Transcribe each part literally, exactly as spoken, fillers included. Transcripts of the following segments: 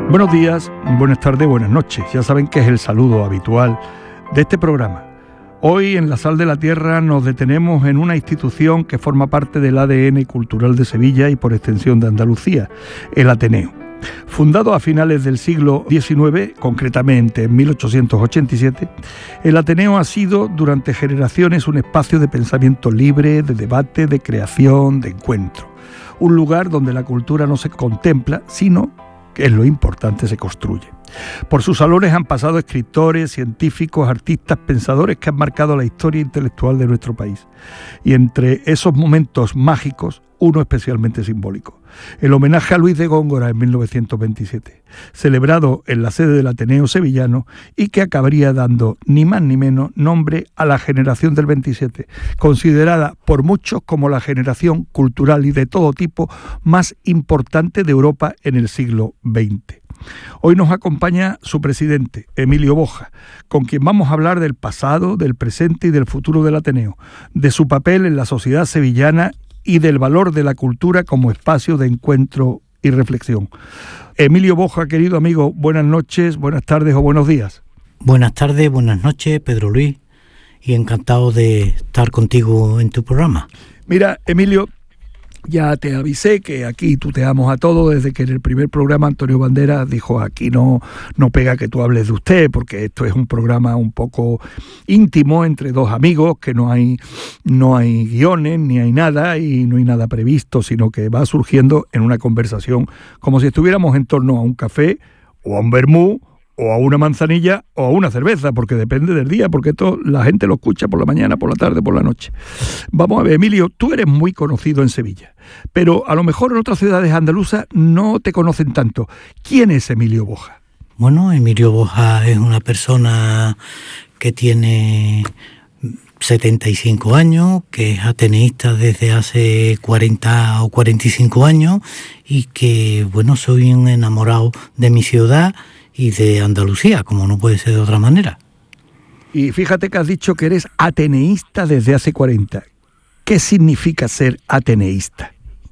Buenos días, buenas tardes, buenas noches. Ya saben que es el saludo habitual de este programa. Hoy en La Sal de la Tierra nos detenemos en una institución que forma parte del A D N cultural de Sevilla y por extensión de Andalucía, el Ateneo. Fundado a finales del siglo diecinueve, concretamente en mil ochocientos ochenta y siete, el Ateneo ha sido durante generaciones un espacio de pensamiento libre, de debate, de creación, de encuentro. Un lugar donde la cultura no se contempla, sino que es lo importante, se construye. Por sus salones han pasado escritores, científicos, artistas, pensadores que han marcado la historia intelectual de nuestro país. Y entre esos momentos mágicos, uno especialmente simbólico. El homenaje a Luis de Góngora en mil novecientos veintisiete, celebrado en la sede del Ateneo sevillano y que acabaría dando ni más ni menos nombre a la generación del veintisiete, considerada por muchos como la generación cultural y de todo tipo más importante de Europa en el siglo veinte. Hoy nos acompaña su presidente, Emilio Boja, con quien vamos a hablar del pasado, del presente y del futuro del Ateneo, de su papel en la sociedad sevillana y del valor de la cultura como espacio de encuentro y reflexión. Emilio Boja, querido amigo, buenas noches, buenas tardes o buenos días. Buenas tardes, buenas noches, Pedro Luis, y encantado de estar contigo en tu programa. Mira, Emilio, ya te avisé que aquí tuteamos a todos desde que en el primer programa Antonio Banderas dijo aquí no, no pega que tú hables de usted, porque esto es un programa un poco íntimo entre dos amigos, que no hay, no hay guiones ni hay nada y no hay nada previsto, sino que va surgiendo en una conversación como si estuviéramos en torno a un café o a un vermú o a una manzanilla o a una cerveza, porque depende del día, porque esto la gente lo escucha por la mañana, por la tarde, por la noche. Vamos a ver, Emilio, tú eres muy conocido en Sevilla, pero a lo mejor en otras ciudades andaluzas no te conocen tanto. ¿Quién es Emilio Boja? Bueno, Emilio Boja es una persona que tiene setenta y cinco años, que es ateneísta desde hace cuarenta o cuarenta y cinco años y que, bueno, soy un enamorado de mi ciudad y de Andalucía, como no puede ser de otra manera. Y fíjate que has dicho que eres ateneísta desde hace cuarenta. ¿Qué significa ser ateneísta?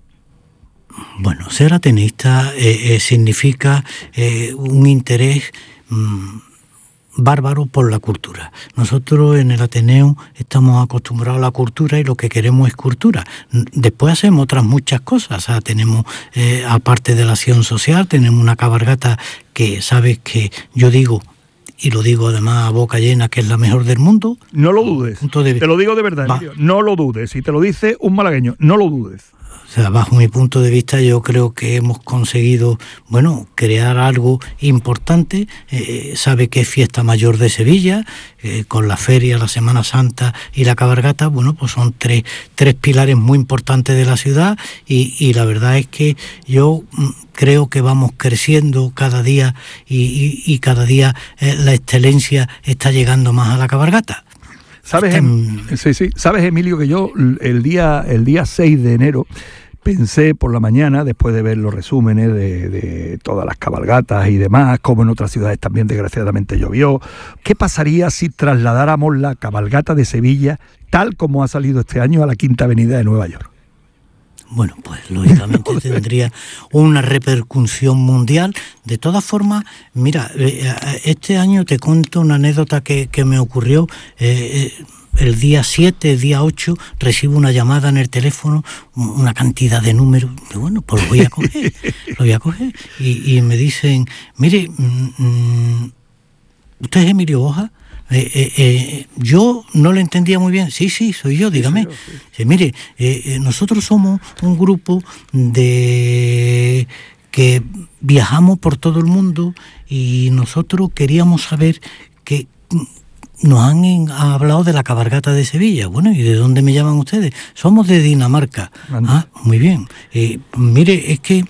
Bueno, ser ateneísta eh, eh, significa eh, un interés mmm, bárbaro por la cultura. Nosotros en el Ateneo estamos acostumbrados a la cultura y lo que queremos es cultura. Después hacemos otras muchas cosas. O sea, tenemos, eh, aparte de la acción social, tenemos una cabalgata que sabes que yo digo, y lo digo además a boca llena, que es la mejor del mundo. No lo dudes. De... Te lo digo de verdad, Emilio. No lo dudes. Y te lo dice un malagueño, no lo dudes. O sea, bajo mi punto de vista, yo creo que hemos conseguido, bueno, crear algo importante. Eh, sabe que es Fiesta Mayor de Sevilla, eh, con la feria, la Semana Santa y la cabalgata, bueno, pues son tres, tres pilares muy importantes de la ciudad y, y la verdad es que yo mm, creo que vamos creciendo cada día y, y, y cada día eh, la excelencia está llegando más a la cabalgata. ¿Sabes, em, sí, sí. ¿Sabes, Emilio, que yo el día, el día seis de enero pensé por la mañana, después de ver los resúmenes de, de todas las cabalgatas y demás, como en otras ciudades también desgraciadamente llovió, ¿qué pasaría si trasladáramos la cabalgata de Sevilla, tal como ha salido este año, a la Quinta Avenida de Nueva York? Bueno, pues lógicamente tendría una repercusión mundial. De todas formas, mira, este año te cuento una anécdota que, que me ocurrió. Eh, el día siete, el día ocho, recibo una llamada en el teléfono, una cantidad de números. Y bueno, pues lo voy a coger, lo voy a coger. Y, y me dicen, mire, mmm, ¿usted es Emilio Boja? Eh, eh, eh, yo no le entendía muy bien. Sí, sí, soy yo, dígame. Sí, sí, sí. Sí, mire, eh, eh, nosotros somos un grupo de que viajamos por todo el mundo y nosotros queríamos saber que nos han en, hablado de la cabalgata de Sevilla. Bueno, ¿y de dónde me llaman ustedes? Somos de Dinamarca. Ah, muy bien. Eh, mire, es que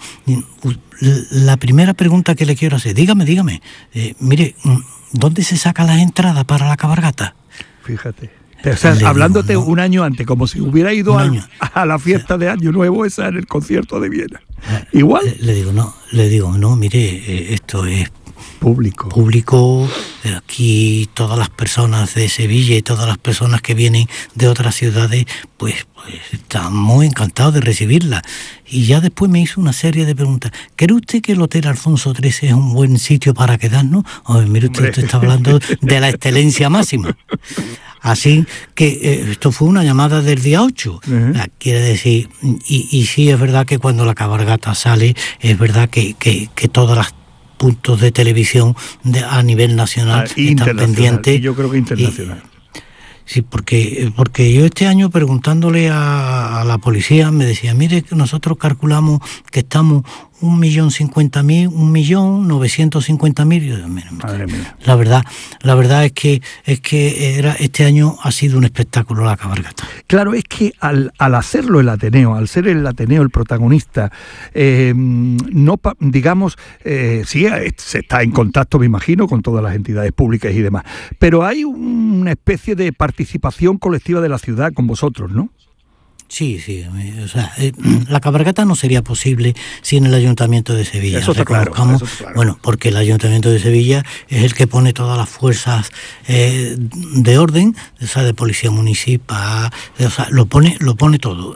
la primera pregunta que le quiero hacer, dígame, dígame, eh, mire, ¿dónde se sacan las entradas para la cabalgata? Fíjate. O sea, hablándote digo, no. un año antes, como si hubiera ido al, a la fiesta o sea, de Año Nuevo esa en el concierto de Viena. Igual. Le, le digo, no, le digo, no, mire, esto es Público. Público, aquí todas las personas de Sevilla y todas las personas que vienen de otras ciudades, pues, pues están muy encantados de recibirla. Y ya después me hizo una serie de preguntas. ¿Cree usted que el Hotel Alfonso trece es un buen sitio para quedarnos? Oye, mire usted, usted está hablando de la excelencia máxima. Así que eh, esto fue una llamada del día ocho. Uh-huh. Quiere decir, y, y sí es verdad que cuando la cabalgata sale, es verdad que, que, que todas las puntos de televisión de, a nivel nacional ah, están pendientes. Yo creo que internacional. Y, sí, porque, porque yo este año preguntándole a, a la policía me decía, mire que nosotros calculamos que estamos un millón cincuenta mil, un millón novecientos cincuenta mil. Madre mía. La verdad, la verdad es que es que era este año ha sido un espectáculo la cabalgata. Claro, es que al, al hacerlo el Ateneo, al ser el Ateneo el protagonista, eh, no digamos, eh, sí se está en contacto, me imagino, con todas las entidades públicas y demás, pero hay una especie de participación colectiva de la ciudad con vosotros, ¿no? Sí, sí, o sea, eh, la cabalgata no sería posible sin el Ayuntamiento de Sevilla. Eso está claro, eso está claro. Bueno, porque el Ayuntamiento de Sevilla es el que pone todas las fuerzas eh, de orden, o sea, de policía municipal, o sea, lo pone, lo pone todo.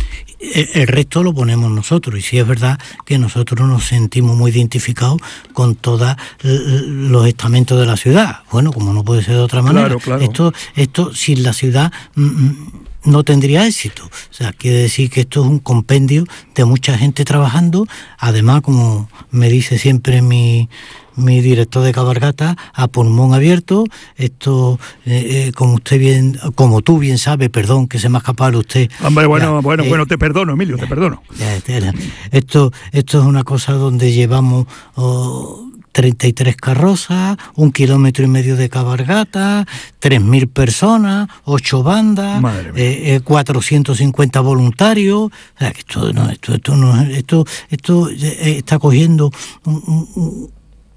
El resto lo ponemos nosotros, y sí es verdad que nosotros nos sentimos muy identificados con todos los estamentos de la ciudad. Bueno, como no puede ser de otra manera. Claro, claro. Esto, esto sin la ciudad mm, no tendría éxito. O sea, quiere decir que esto es un compendio de mucha gente trabajando. Además, como me dice siempre mi... mi director de cabalgata, a pulmón abierto. Esto, eh, eh, como usted bien, como tú bien sabe, perdón, que se me ha escapado usted. Hombre, bueno, ya, bueno, eh, bueno, te perdono, Emilio, te perdono. Ya, ya, esto, esto es una cosa donde llevamos oh, treinta y tres carrozas, un kilómetro y medio de cabalgata, tres mil personas, ocho bandas, eh, eh, cuatrocientos cincuenta voluntarios. O sea, que esto, no, esto, esto, no, esto, esto eh, está cogiendo un, un,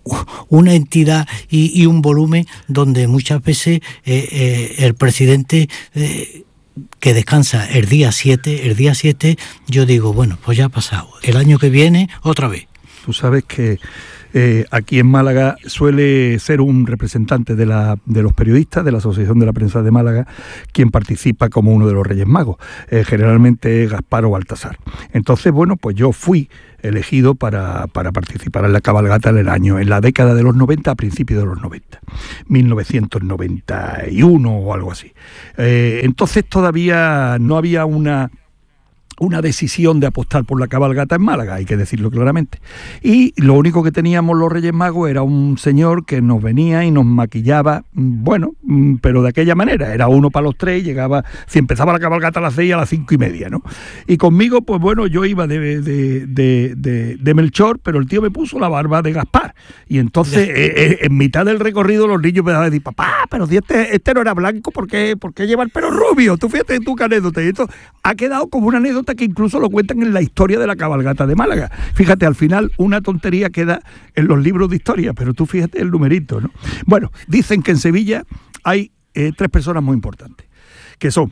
una entidad y, y un volumen donde muchas veces eh, eh, el presidente eh, que descansa el día siete, el día siete yo digo, bueno, pues ya ha pasado, el año que viene otra vez. Tú sabes que eh, aquí en Málaga suele ser un representante de, la, de los periodistas de la Asociación de la Prensa de Málaga quien participa como uno de los Reyes Magos, eh, generalmente Gaspar o Baltasar. Entonces, bueno, pues yo fui elegido para, para participar en la cabalgata en el año, en la década de los noventa, a principios de los noventa, mil novecientos noventa y uno o algo así. Eh, entonces todavía no había una... una decisión de apostar por la cabalgata en Málaga, hay que decirlo claramente. Y lo único que teníamos los Reyes Magos era un señor que nos venía y nos maquillaba, bueno, pero de aquella manera, era uno para los tres, llegaba, si empezaba la cabalgata a las seis, a las cinco y media, ¿no? Y conmigo, pues bueno, yo iba de, de, de, de, de Melchor, pero el tío me puso la barba de Gaspar. Y entonces, eh, en mitad del recorrido, los niños me daban a decir, papá, pero si este, este no era blanco, ¿por qué, ¿por qué lleva el pelo rubio? Tú fíjate tú qué anécdota. Y esto ha quedado como una anécdota que incluso lo cuentan en la historia de la cabalgata de Málaga. Fíjate, al final una tontería queda en los libros de historia, pero tú fíjate el numerito, ¿no? Bueno, dicen que en Sevilla hay eh, tres personas muy importantes, que son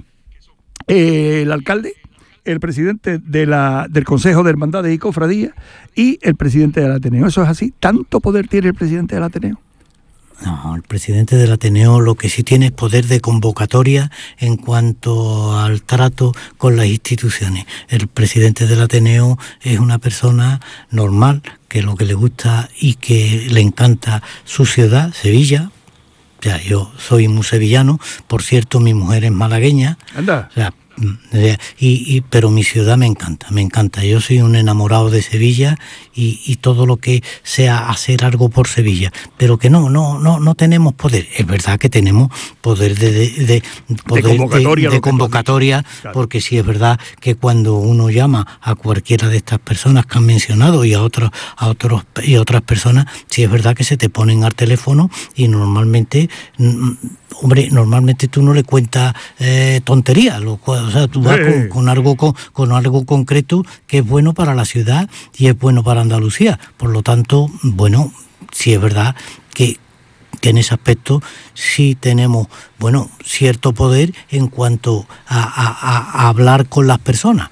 eh, el alcalde, el presidente de la, del Consejo de Hermandades y Cofradías y el presidente del Ateneo. ¿Eso es así? ¿Tanto poder tiene el presidente del Ateneo? No, el presidente del Ateneo lo que sí tiene es poder de convocatoria en cuanto al trato con las instituciones. El presidente del Ateneo es una persona normal, que lo que le gusta y que le encanta su ciudad, Sevilla. O sea, yo soy muy sevillano, por cierto, mi mujer es malagueña. Anda. O sea, Y, y, pero mi ciudad me encanta, me encanta. Yo soy un enamorado de Sevilla y, y todo lo que sea hacer algo por Sevilla, pero que no, no, no, no tenemos poder. Es verdad que tenemos poder de, de, de, poder de convocatoria, de, de convocatoria claro. Porque sí es verdad que cuando uno llama a cualquiera de estas personas que han mencionado y a otros, a otros y a otras personas, sí es verdad que se te ponen al teléfono y normalmente, hombre, normalmente tú no le cuentas eh, tonterías, lo cual, o sea, tú vas con, con algo con, con algo concreto que es bueno para la ciudad y es bueno para Andalucía. Por lo tanto, bueno, sí es verdad que, que en ese aspecto sí tenemos, bueno, cierto poder en cuanto a, a, a hablar con las personas.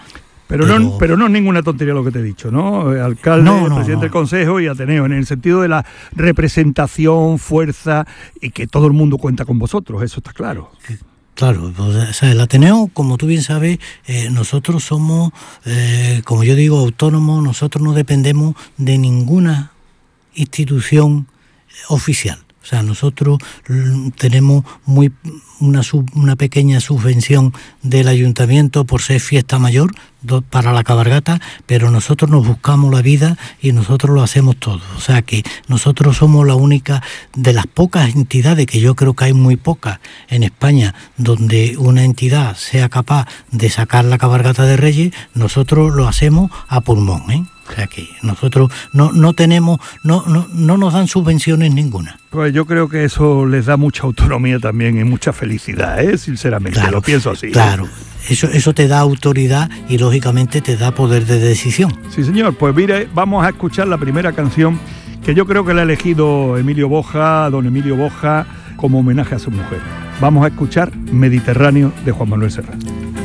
Pero, pero, no, pero no es ninguna tontería lo que te he dicho, ¿no? Alcalde, no, no, presidente no. del Consejo y Ateneo, en el sentido de la representación, fuerza y que todo el mundo cuenta con vosotros, eso está claro. Claro, pues, o sea, el Ateneo, como tú bien sabes, eh, nosotros somos, eh, como yo digo, autónomos, nosotros no dependemos de ninguna institución oficial. O sea, nosotros tenemos muy una, sub, una pequeña subvención del ayuntamiento por ser fiesta mayor do, para la cabalgata, pero nosotros nos buscamos la vida y nosotros lo hacemos todo. O sea que nosotros somos la única de las pocas entidades, que yo creo que hay muy pocas en España, donde una entidad sea capaz de sacar la cabalgata de Reyes, nosotros lo hacemos a pulmón, ¿eh? O sea que nosotros no, no tenemos, no, no, no nos dan subvenciones ninguna. Pues yo creo que eso les da mucha autonomía también y mucha felicidad, ¿eh? Sinceramente, claro, lo pienso así. Claro, eso, eso te da autoridad y lógicamente te da poder de decisión. Sí, señor, pues mire, vamos a escuchar la primera canción que yo creo que la ha elegido Emilio Boja, don Emilio Boja, como homenaje a su mujer. Vamos a escuchar Mediterráneo de Juan Manuel Serrat.